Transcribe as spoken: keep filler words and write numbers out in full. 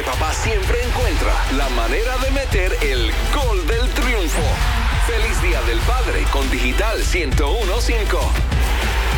papá siempre encuentra la manera de meter el gol del triunfo. Feliz Día del Padre con Digital ciento uno punto cinco.